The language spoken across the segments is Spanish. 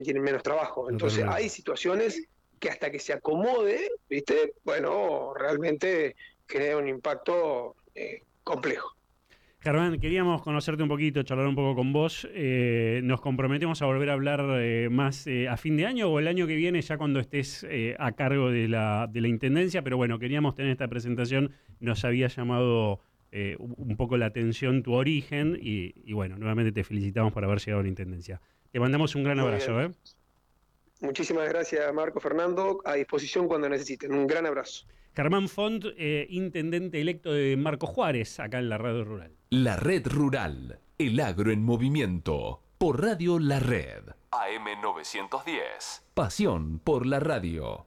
tienen menos trabajo. Entonces Totalmente. hay situaciones que hasta que se acomode, ¿viste? Bueno, realmente genera un impacto complejo. Germán, queríamos conocerte un poquito, charlar un poco con vos. ¿Nos comprometemos a volver a hablar más a fin de año o el año que viene, ya cuando estés a cargo de la Intendencia? Pero bueno, queríamos tener esta presentación. Nos había llamado un poco la atención tu origen y bueno, nuevamente te felicitamos por haber llegado a la Intendencia. Te mandamos un gran Muy abrazo, bien. ¿eh? Muchísimas gracias, Marco Fernando. A disposición cuando necesiten. Un gran abrazo. Germán Font, intendente electo de Marco Juárez, acá en la Radio Rural. La Red Rural, el agro en movimiento, por Radio La Red. AM 910. Pasión por la radio.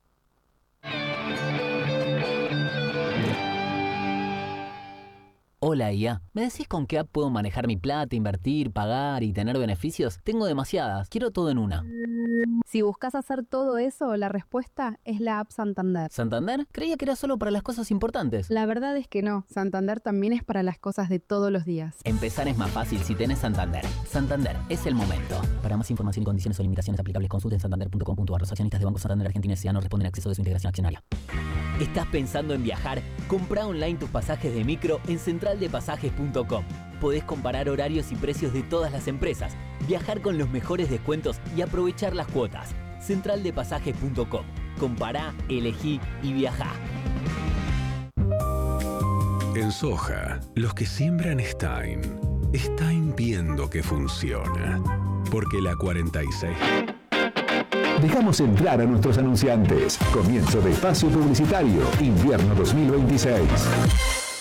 Hola IA, ¿me decís con qué app puedo manejar mi plata, invertir, pagar y tener beneficios? Tengo demasiadas, quiero todo en una. Si buscas hacer todo eso, la respuesta es la app Santander. ¿Santander? Creía que era solo para las cosas importantes. La verdad es que no, Santander también es para las cosas de todos los días. Empezar es más fácil si tenés Santander. Santander, es el momento. Para más información y condiciones o limitaciones aplicables, consulten santander.com.ar. Los accionistas de Banco Santander Argentina S.A. no responden a acceso de su integración accionaria. ¿Estás pensando en viajar? Comprá online tus pasajes de micro en centraldepasajes.com. Podés comparar horarios y precios de todas las empresas, viajar con los mejores descuentos y aprovechar las cuotas. Centraldepasajes.com. Compará, elegí y viajá. En soja, los que siembran Stein viendo que funciona. Porque la 46... Dejamos entrar a nuestros anunciantes. Comienzo de espacio publicitario, invierno 2026.